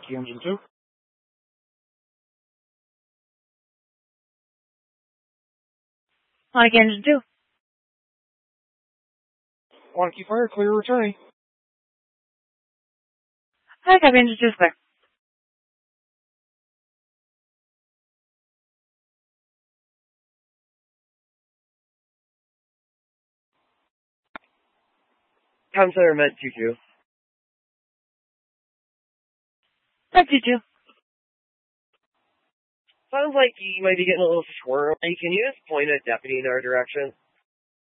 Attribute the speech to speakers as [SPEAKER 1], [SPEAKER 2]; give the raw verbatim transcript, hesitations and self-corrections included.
[SPEAKER 1] Key engine two.
[SPEAKER 2] Mike engine two.
[SPEAKER 1] One key fire, clear returning.
[SPEAKER 2] Hi, copy engine two is clear.
[SPEAKER 3] Com Center Met two two.
[SPEAKER 2] Met two two.
[SPEAKER 3] Sounds like you might be getting a little squirrely. Can you just point a deputy in our direction?